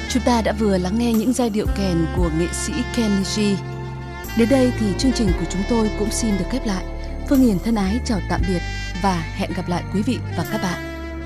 Chúng ta đã vừa lắng nghe những giai điệu kèn của nghệ sĩ Kenny G. Đến đây thì chương trình của chúng tôi cũng xin được khép lại. Phương Hiền thân ái chào tạm biệt và hẹn gặp lại quý vị và các bạn.